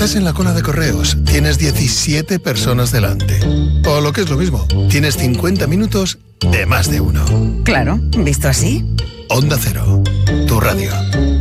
Estás en la cola de correos, tienes 17 personas delante. O lo que es lo mismo, tienes 50 minutos de más de uno. Claro, visto así. Onda Cero, tu radio.